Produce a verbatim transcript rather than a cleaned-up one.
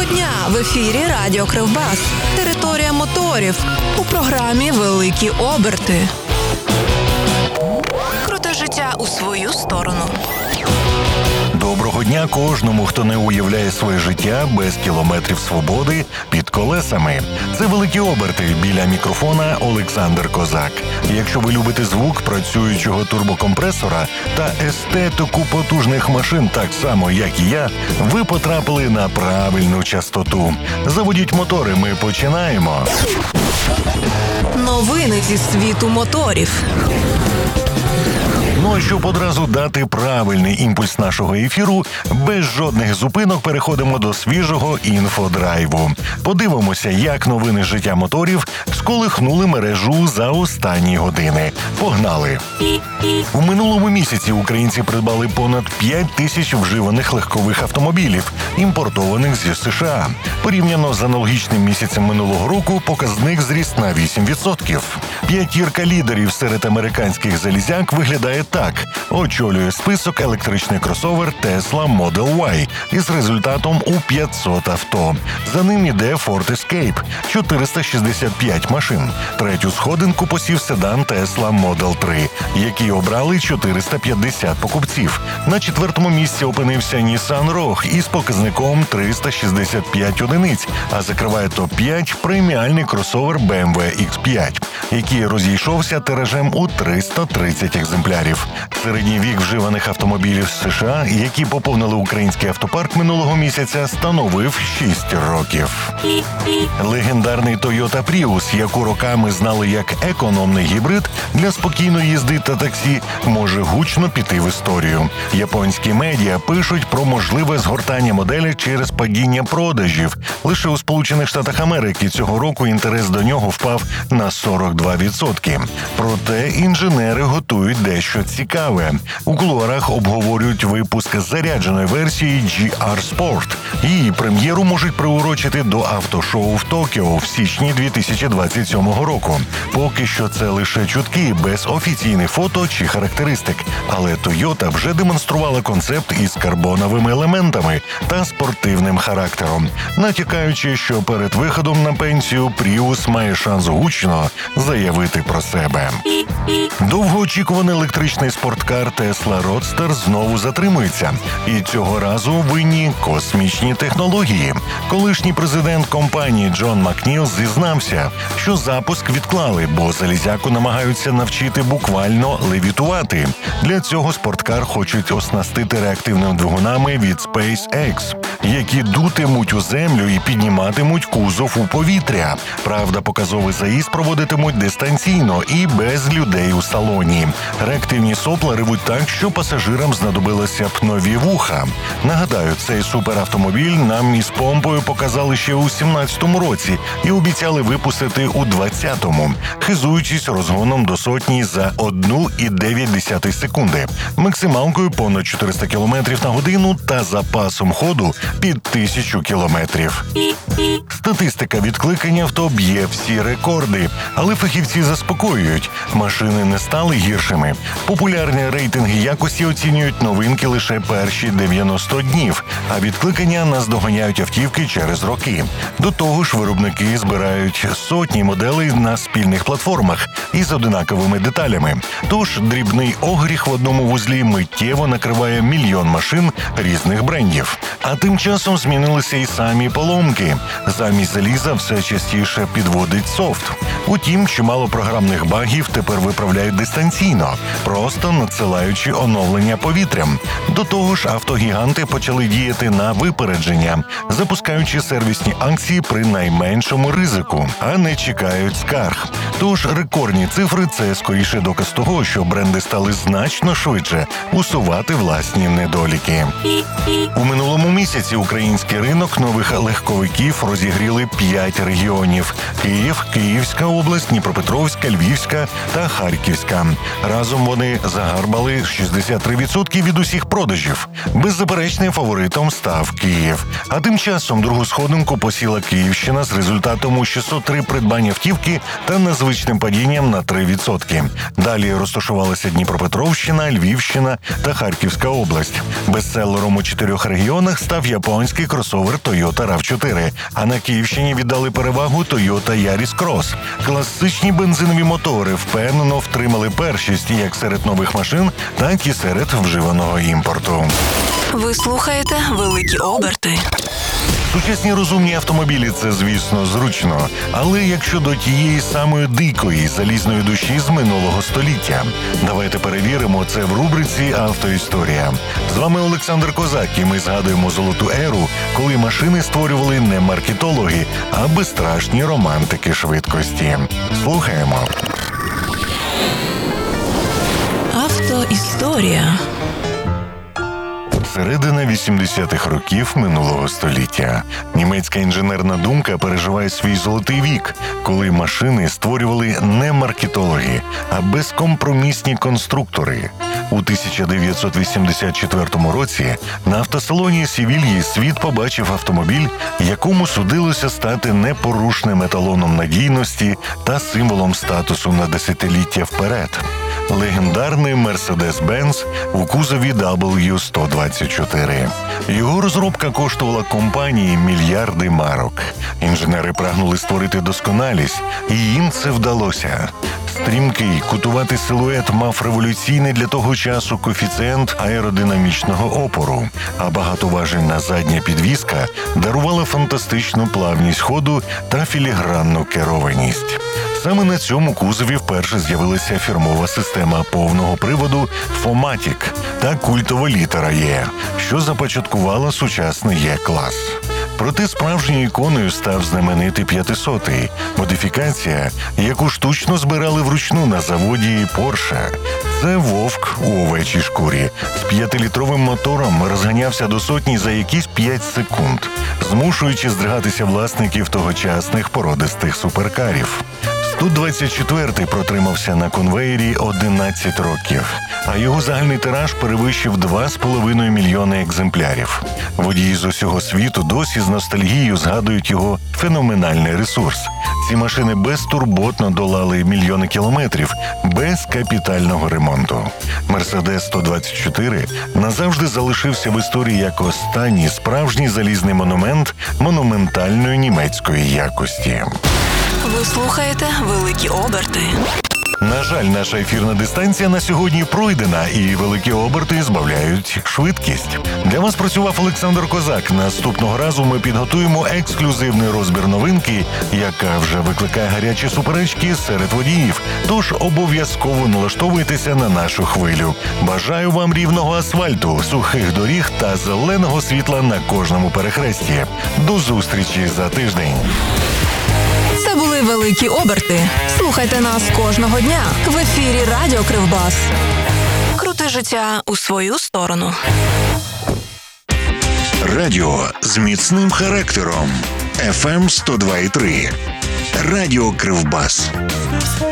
дня! В ефірі Радіо Кривбас. Територія моторів. У програмі «Великі оберти». Круте життя у свою сторону. Доброго дня кожному, хто не уявляє своє життя без кілометрів свободи під колесами. Це «Великі оберти», біля мікрофона Олександр Козак. Якщо ви любите звук працюючого турбокомпресора та естетику потужних машин так само, як і я, ви потрапили на правильну частоту. Заводіть мотори, ми починаємо. Новини зі світу моторів. Ну а щоб одразу дати правильний імпульс нашого ефіру, без жодних зупинок переходимо до свіжого інфодрайву. Подивимося, як новини життя моторів сколихнули мережу за останні години. Погнали! У минулому місяці українці придбали понад п'ять тисяч вживаних легкових автомобілів, імпортованих зі США. Порівняно з аналогічним місяцем минулого року показник зріс на вісім відсотків. П'ятірка лідерів серед американських залізяк виглядає так. Очолює список електричний кросовер Tesla Model Y із результатом у п'ятсот авто. За ним іде Ford Escape – чотириста шістдесят п'ять машин. Третю сходинку посів седан Tesla Model три, який обрали чотириста п'ятдесят покупців. На четвертому місці опинився Nissan Rogue із показником триста шістдесят п'ять одиниць, а закриває топ п'ять преміальний кросовер бі ем дабл ю ікс п'ять, який розійшовся тиражем у триста тридцять екземплярів. Середній вік вживаних автомобілів з США, які поповнили український автопарк минулого місяця, становив шість років. Легендарний Toyota Prius, яку роками знали як економний гібрид для спокійної їзди та таксі, може гучно піти в історію. Японські медіа пишуть про можливе згортання моделі через падіння продажів. Лише у Сполучених Штатах Америки цього року інтерес до нього впав на сорок два відсотки. Проте інженери готують дещо цікаве. У кулуарах обговорюють випуск зарядженої версії джі ар Sport. Її прем'єру можуть приурочити до автошоу в Токіо в січні дві тисячі двадцять сьомого року. Поки що це лише чутки, без офіційних фото чи характеристик. Але Toyota вже демонструвала концепт із карбоновими елементами та спортивним характером, натякаючи, що перед виходом на пенсію Prius має шанс гучно заявити про себе. Довгоочікуваний електричний спорткар Tesla Roadster знову затримується. І цього разу винні космічні технології. Колишній президент компанії Джон Макніл зізнався, що запуск відклали, бо залізяку намагаються навчити буквально левітувати. Для цього спорткар хочуть оснастити реактивними двигунами від SpaceX, які дутимуть у землю і підніматимуть кузов у повітря. Правда, показовий заїзд проводитимуть дистанційно і без людей у салоні. Реактивні сопла ревуть так, що пасажирам знадобилося б нові вуха. Нагадаю, цей суперавтомобіль нам із помпою показали ще у сімнадцятому році і обіцяли випустити у двадцятому, хизуючись розгоном до сотні за одну цілу дев'ять десятих секунди, максималкою понад чотириста кілометрів на годину та запасом ходу під тисячу кілометрів. Статистика відкликань авто б'є всі рекорди, але фахівці заспокоюють – машини не стали гіршими. Популярні рейтинги якості оцінюють новинки лише перші дев'яносто днів, а відкликання наздоганяють автівки через роки. До того ж, виробники збирають сотні моделей на спільних платформах із одинаковими деталями. Тож дрібний огріх в одному вузлі миттєво накриває мільйон машин різних брендів. А тим часом змінилися і самі поломки. Замість заліза все частіше підводить софт. Утім, чимало програмних багів тепер виправляють дистанційно, просто надсилаючи оновлення повітрям. До того ж, автогіганти почали діяти на випередження, запускаючи сервісні акції при найменшому ризику, а не чекають скарг. Тож рекордні цифри – це скоріше доказ того, що бренди стали значно швидше усувати власні недоліки. У минулому місяці український ринок нових легковиків моторів розігріли п'ять регіонів: Київ, Київська область, Дніпропетровська, Львівська та Харківська. Разом вони загарбали шістдесят три відсотки від усіх продажів. Беззаперечним фаворитом став Київ. А тим часом другу сходинку посіла Київщина з результатом у шістсот три придбання автівки та незвичним падінням на три відсотки. Далі розташувалися Дніпропетровщина, Львівщина та Харківська область. Бестселером у чотирьох регіонах став японський кросовер Toyota рав чотири, а на Київщині віддали перевагу Toyota Yaris Cross. Класичні бензинові мотори впевнено втримали першість як серед нових машин, так і серед вживаного імпорту. Ви слухаєте «Великі оберти». Сучасні розумні автомобілі – це, звісно, зручно. Але як щодо тієї самої дикої залізної душі з минулого століття? Давайте перевіримо це в рубриці «Автоісторія». З вами Олександр Козак, і ми згадуємо золоту еру, коли машини створювали не маркетологи, а безстрашні романтики швидкості. Слухаємо. Автоісторія. Середина вісімдесятих років минулого століття. Німецька інженерна думка переживає свій золотий вік, коли машини створювали не маркетологи, а безкомпромісні конструктори. У тисяча дев'ятсот вісімдесят четвертому році на автосалоні Севільї світ побачив автомобіль, якому судилося стати непорушним еталоном надійності та символом статусу на десятиліття вперед. Легендарний Mercedes-Benz у кузові дабл ю сто двадцять чотири. Його розробка коштувала компанії мільярди марок. Інженери прагнули створити досконалість, і їм це вдалося. Стрімкий, кутуватий силует мав революційний для того часу коефіцієнт аеродинамічного опору, а багатоважельна задня підвіска дарувала фантастичну плавність ходу та філігранну керованість. Саме на цьому кузові вперше з'явилася фірмова система повного приводу «Fomatic» та культова літера «Е», що започаткувала сучасний Е-клас. Проте справжньою іконою став знаменитий п'ятисотий – модифікація, яку штучно збирали вручну на заводі Porsche. Це вовк у овечій шкурі. З п'ятилітровим мотором розганявся до сотні за якісь п'ять секунд, змушуючи здригатися власників тогочасних породистих суперкарів. сто двадцять четвертий протримався на конвеєрі одинадцять років, а його загальний тираж перевищив два з половиною мільйони екземплярів. Водії з усього світу досі з ностальгією згадують його феноменальний ресурс. Ці машини безтурботно долали мільйони кілометрів без капітального ремонту. Мерседес сто двадцять чотири назавжди залишився в історії як останній справжній залізний монумент монументальної німецької якості. Ви слухаєте «Великі оберти». На жаль, наша ефірна дистанція на сьогодні пройдена, і великі оберти збавляють швидкість. Для вас працював Олександр Козак. Наступного разу ми підготуємо ексклюзивний розбір новинки, яка вже викликає гарячі суперечки серед водіїв. Тож обов'язково налаштовуйтеся на нашу хвилю. Бажаю вам рівного асфальту, сухих доріг та зеленого світла на кожному перехресті. До зустрічі за тиждень. Це були «Великі оберти». Слухайте нас кожного дня в ефірі Радіо Кривбас. Крути життя у свою сторону. Радіо з міцним характером. еф ем сто два і три. Радіо Кривбас.